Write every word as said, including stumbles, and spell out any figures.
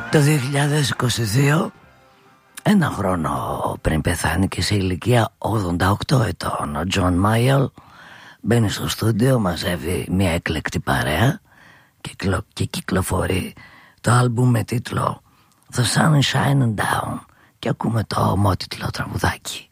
Το δύο χιλιάδες είκοσι δύο, ένα χρόνο πριν πεθάνει και σε ηλικία ογδόντα οκτώ ετών, ο Τζον Μάιελ μπαίνει στο στούντιο, μαζεύει μια εκλεκτή παρέα και, και κυκλοφορεί το άλμπουμ με τίτλο The Sun is Shining Down και ακούμε το ομότιτλο τραγουδάκι.